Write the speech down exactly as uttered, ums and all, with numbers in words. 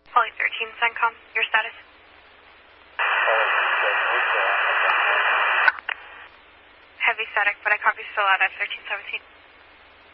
Poly thirteen, CENTCOM, your status? Heavy static, but I copy still out at thirteen seventeen.